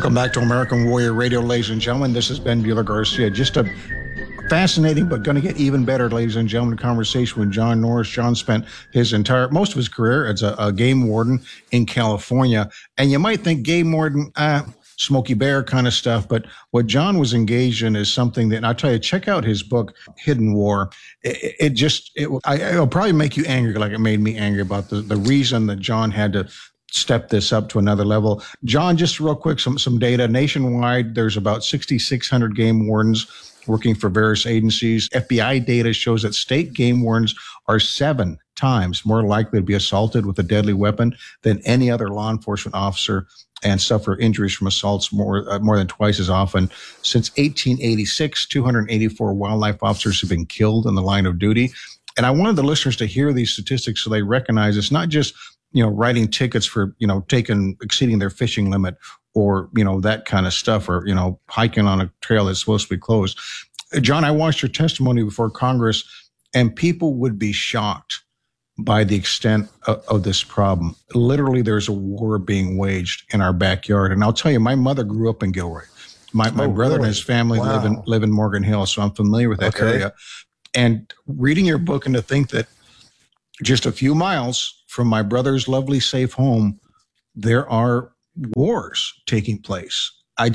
Welcome back to American Warrior Radio, ladies and gentlemen. This is Ben Bueller Garcia. Just a fascinating, but going to get even better, ladies and gentlemen, conversation with John Norris. John spent most of his career as a game warden in California. And you might think game warden, Smokey Bear kind of stuff. But what John was engaged in is something that, and I'll tell you, check out his book, Hidden War. It'll probably make you angry, like it made me angry about the reason that John had to step this up to another level. John, just real quick, some data. Nationwide, there's about 6,600 game wardens working for various agencies. FBI data shows that state game wardens are 7 times more likely to be assaulted with a deadly weapon than any other law enforcement officer and suffer injuries from assaults more than twice as often. Since 1886, 284 wildlife officers have been killed in the line of duty. And I wanted the listeners to hear these statistics so they recognize it's not just writing tickets for, exceeding their fishing limit or, that kind of stuff, or, hiking on a trail that's supposed to be closed. John, I watched your testimony before Congress, and people would be shocked by the extent of this problem. Literally, there's a war being waged in our backyard. And I'll tell you, my mother grew up in Gilroy. My brother and his family live in Morgan Hill, so I'm familiar with that area. And reading your book, and to think that just a few miles from my brother's lovely safe home, there are wars taking place. I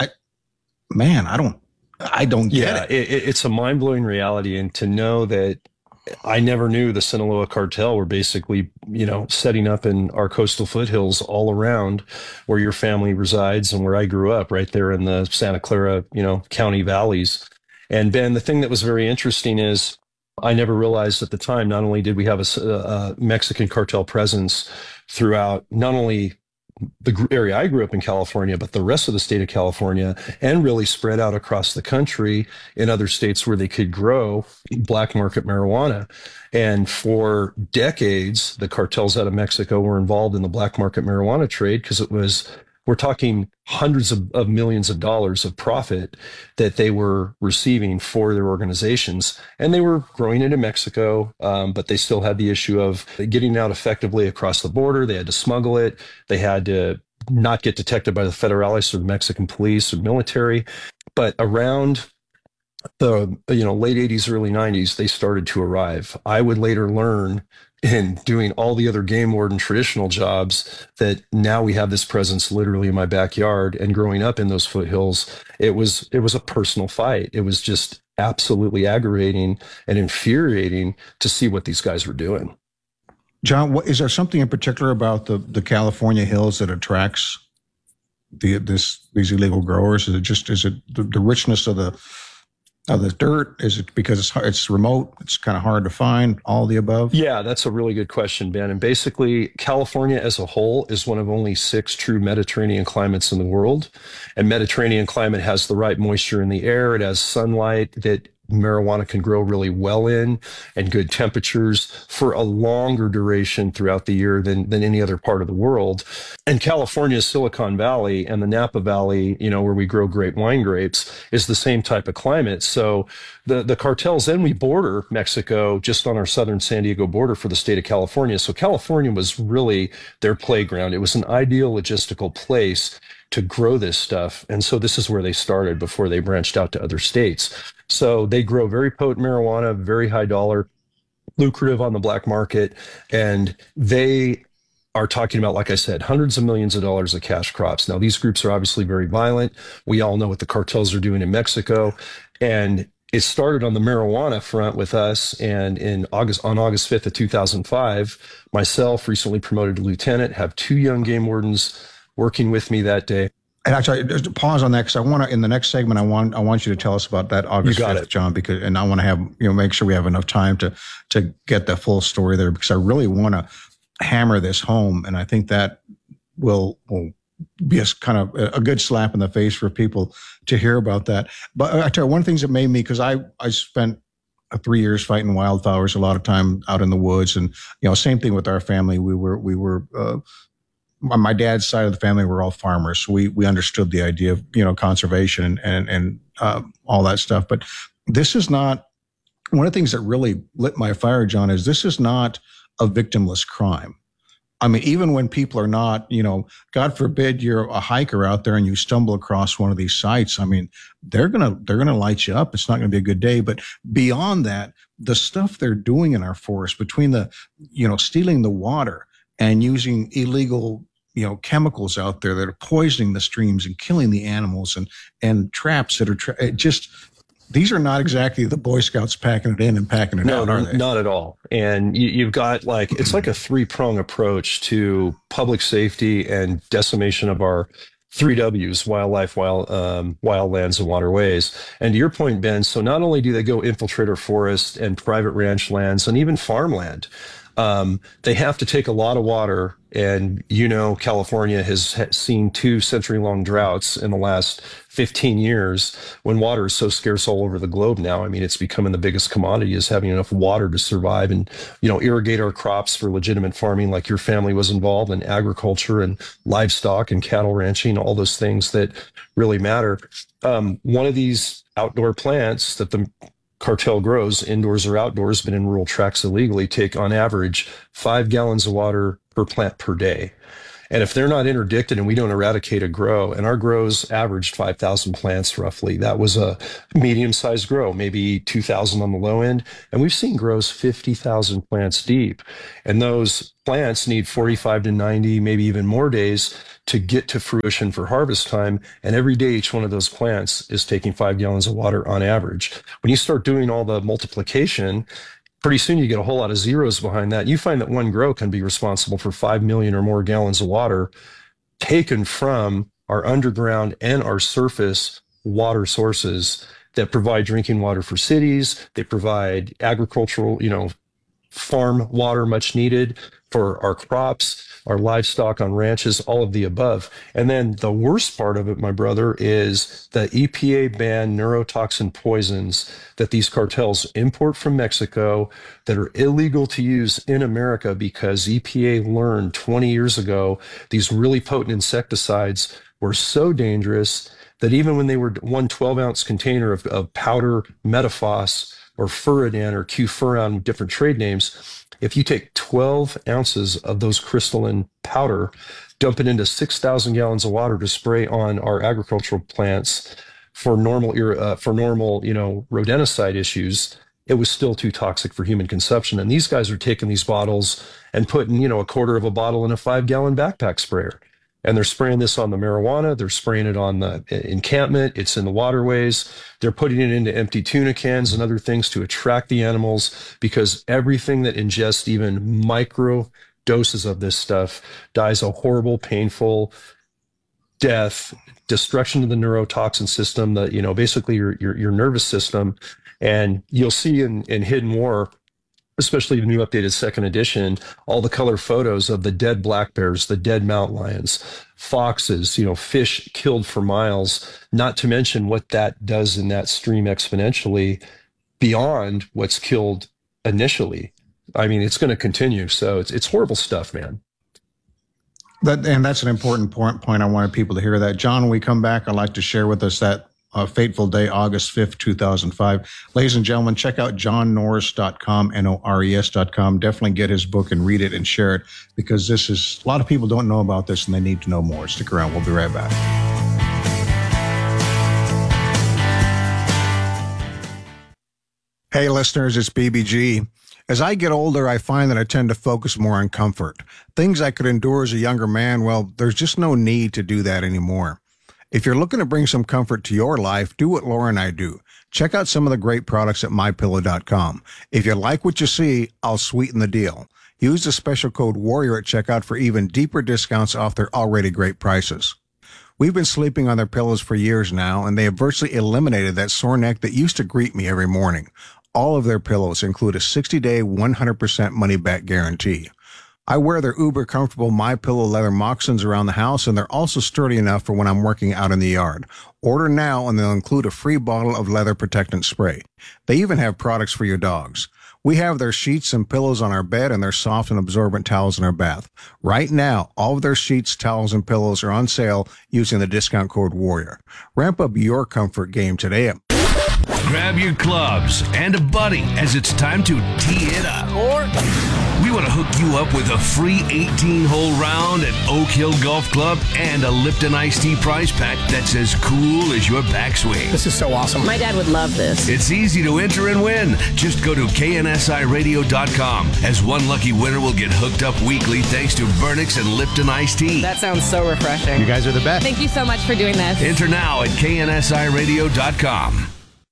don't get it. It's a mind-blowing reality. And to know that I never knew the Sinaloa cartel were basically, setting up in our coastal foothills all around where your family resides and where I grew up, right there in the Santa Clara, county valleys. And Ben, the thing that was very interesting is I never realized at the time, not only did we have a Mexican cartel presence throughout not only the area I grew up in, California, but the rest of the state of California, and really spread out across the country in other states where they could grow black market marijuana. And for decades, the cartels out of Mexico were involved in the black market marijuana trade because we're talking hundreds of millions of dollars of profit that they were receiving for their organizations. And they were growing it in Mexico, but they still had the issue of getting out effectively across the border. They had to smuggle it. They had to not get detected by the federales or the Mexican police or military. But around the late 80s, early 90s, they started to arrive. I would later learn in doing all the other game warden traditional jobs that now we have this presence literally in my backyard. And growing up in those foothills, it was a personal fight. It was just absolutely aggravating and infuriating to see what these guys were doing. John, is there something in particular about the California hills that attracts these illegal growers? Is it the richness of the dirt? Is it because it's remote? It's kind of hard to find, all the above? Yeah, that's a really good question, Ben. And basically, California as a whole is one of only 6 true Mediterranean climates in the world. And Mediterranean climate has the right moisture in the air. It has sunlight that marijuana can grow really well in, and good temperatures for a longer duration throughout the year than any other part of the world. And California's Silicon Valley and the Napa Valley, where we grow great wine grapes, is the same type of climate. So the cartels, then we border Mexico just on our southern San Diego border for the state of California. So California was really their playground. It was an ideal logistical place to grow this stuff. And so this is where they started before they branched out to other states. So they grow very potent marijuana, very high dollar, lucrative on the black market. And they are talking about, like I said, hundreds of millions of dollars of cash crops. Now, these groups are obviously very violent. We all know what the cartels are doing in Mexico. And it started on the marijuana front with us. And on August 5th of 2005, myself, recently promoted to lieutenant, have 2 young game wardens working with me that day. And actually, just pause on that, because I want to, in the next segment, I want you to tell us about that August 5th, John, and I want to have, make sure we have enough time to get the full story there, because I really want to hammer this home. And I think that will be a kind of a good slap in the face for people to hear about that. But I tell you, one of the things that made me, because I spent 3 years fighting wildflowers, a lot of time out in the woods, and, same thing with our family. We were, my dad's side of the family were all farmers. So we understood the idea of, conservation and all that stuff. But this is not, one of the things that really lit my fire, John, is this is not a victimless crime. I mean, even when people are not, God forbid you're a hiker out there and you stumble across one of these sites. I mean, they're going to light you up. It's not going to be a good day. But beyond that, the stuff they're doing in our forest between the, stealing the water and using illegal, chemicals out there that are poisoning the streams and killing the animals and traps that are these are not exactly the Boy Scouts packing it in and packing it out, are they? Not at all. And you've got it's like a three-prong approach to public safety and decimation of our three W's: wildlife, wildlands, and waterways. And to your point, Ben, so not only do they go infiltrate our forest and private ranch lands and even farmland, they have to take a lot of water. And, California has seen 2 century-long droughts in the last 15 years when water is so scarce all over the globe now. I mean, it's becoming the biggest commodity, is having enough water to survive and, irrigate our crops for legitimate farming, like your family was involved in, agriculture and livestock and cattle ranching, all those things that really matter. One of these outdoor plants that the cartel grows, indoors or outdoors, but in rural tracts illegally, take on average 5 gallons of water per plant per day. And if they're not interdicted and we don't eradicate a grow, and our grows averaged 5,000 plants roughly, that was a medium-sized grow, maybe 2,000 on the low end. And we've seen grows 50,000 plants deep. And those plants need 45 to 90, maybe even more days to get to fruition for harvest time. And every day, each one of those plants is taking 5 gallons of water on average. When you start doing all the multiplication, pretty soon you get a whole lot of zeros behind that. You find that one grow can be responsible for 5 million or more gallons of water taken from our underground and our surface water sources that provide drinking water for cities. They provide agricultural, farm water much needed for our crops, our livestock on ranches, all of the above. And then the worst part of it, my brother, is the EPA banned neurotoxin poisons that these cartels import from Mexico that are illegal to use in America because EPA learned 20 years ago these really potent insecticides were so dangerous that even when they were one 12-ounce container of powder Metaphos or Furadin or Q-Furan, different trade names, if you take 12 ounces of those crystalline powder, dump it into 6,000 gallons of water to spray on our agricultural plants for normal, rodenticide issues, it was still too toxic for human consumption. And these guys are taking these bottles and putting, a quarter of a bottle in a 5-gallon backpack sprayer. And they're spraying this on the marijuana. They're spraying it on the encampment. It's in the waterways. They're putting it into empty tuna cans and other things to attract the animals, because everything that ingests even micro doses of this stuff dies a horrible, painful death, destruction of the neurotoxin system, basically your nervous system. And you'll see in Hidden War, especially the new updated second edition, all the color photos of the dead black bears, the dead mountain lions, foxes, fish killed for miles, not to mention what that does in that stream exponentially beyond what's killed initially. I mean, it's going to continue. So it's horrible stuff, man. That's an important point. I wanted people to hear that. John, when we come back, I'd like to share with us that fateful day, August 5th, 2005. Ladies and gentlemen, check out johnnorris.com, Nores.com. Definitely get his book and read it and share it, because a lot of people don't know about this and they need to know more. Stick around. We'll be right back. Hey, listeners, it's BBG. As I get older, I find that I tend to focus more on comfort. Things I could endure as a younger man, well, there's just no need to do that anymore. If you're looking to bring some comfort to your life, do what Laura and I do. Check out some of the great products at MyPillow.com. If you like what you see, I'll sweeten the deal. Use the special code WARRIOR at checkout for even deeper discounts off their already great prices. We've been sleeping on their pillows for years now, and they have virtually eliminated that sore neck that used to greet me every morning. All of their pillows include a 60-day, 100% money-back guarantee. I wear their uber comfortable MyPillow leather moccasins around the house, and they're also sturdy enough for when I'm working out in the yard. Order now, and they'll include a free bottle of leather protectant spray. They even have products for your dogs. We have their sheets and pillows on our bed, and their soft and absorbent towels in our bath. Right now, all of their sheets, towels, and pillows are on sale using the discount code WARRIOR. Ramp up your comfort game today at Grab your clubs and a buddy as it's time to tee it up. We want to hook you up with a free 18-hole round at Oak Hill Golf Club and a Lipton Iced Tea prize pack that's as cool as your backswing. This is so awesome. My dad would love this. It's easy to enter and win. Just go to KNSIRadio.com, as one lucky winner will get hooked up weekly thanks to Vernix and Lipton Iced Tea. That sounds so refreshing. You guys are the best. Thank you so much for doing this. Enter now at KNSIRadio.com.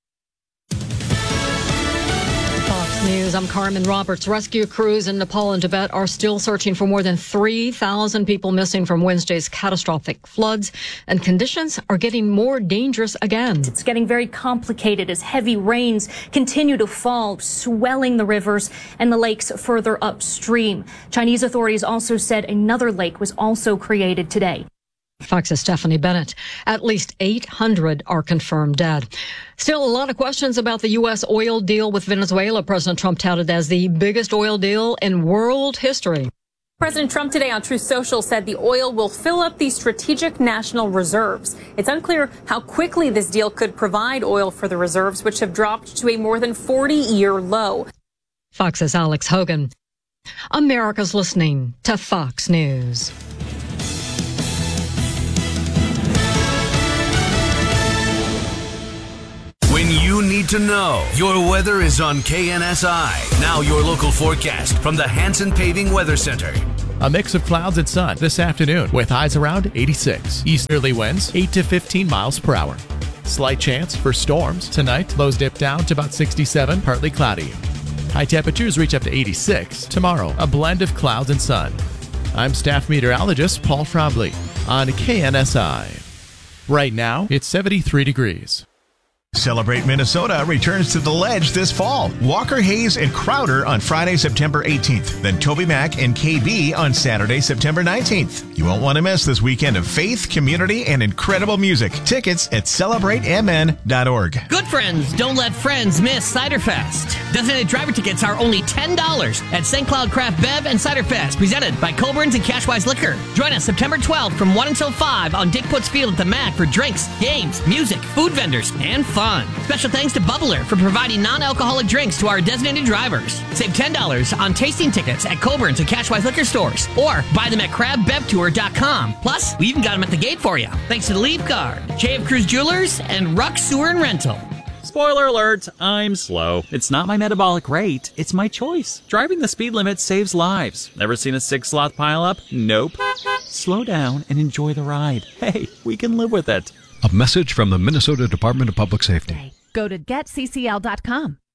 News. I'm Carmen Roberts. Rescue crews in Nepal and Tibet are still searching for more than 3,000 people missing from Wednesday's catastrophic floods, and conditions are getting more dangerous again. It's getting very complicated as heavy rains continue to fall, swelling the rivers and the lakes further upstream. Chinese authorities also said another lake was also created today. Fox's Stephanie Bennett. At least 800 are confirmed dead. Still a lot of questions about the U.S. oil deal with Venezuela. President Trump touted as the biggest oil deal in world history. President Trump today on Truth Social said the oil will fill up the strategic national reserves. It's unclear how quickly this deal could provide oil for the reserves, which have dropped to a more than 40-year low. Fox's Alex Hogan. America's listening to Fox News. When you need to know, your weather is on KNSI. Now your local forecast from the Hanson Paving Weather Center. A mix of clouds and sun this afternoon with highs around 86. Easterly winds 8 to 15 miles per hour. Slight chance for storms. Tonight, lows dip down to about 67, partly cloudy. High temperatures reach up to 86. Tomorrow, a blend of clouds and sun. I'm staff meteorologist Paul Trombley on KNSI. Right now, it's 73 degrees. Celebrate Minnesota returns to the Ledge this fall. Walker Hayes and Crowder on Friday, September 18th. Then Toby Mac and KB on Saturday, September 19th. You won't want to miss this weekend of faith, community, and incredible music. Tickets at CelebrateMN.org. Good friends don't let friends miss Ciderfest. Designated driver tickets are only $10 at St. Cloud Craft Bev and Ciderfest, presented by Coburn's and Cashwise Liquor. Join us September 12th from 1 until 5 on Dick Putz Field at the MAC for drinks, games, music, food vendors, and fun. Special thanks to Bubbler for providing non-alcoholic drinks to our designated drivers. Save $10 on tasting tickets at Coburn's and Cashwise Liquor stores, or buy them at crabbevtour.com. Plus, we even got them at the gate for you. Thanks to the Leaf Guard, JF Cruz Jewelers, and Ruck Sewer and Rental. Spoiler alert, I'm slow. It's not my metabolic rate, it's my choice. Driving the speed limit saves lives. Never seen a 6-sloth pileup? Nope. Slow down and enjoy the ride. Hey, we can live with it. A message from the Minnesota Department of Public Safety. Go to getccl.com.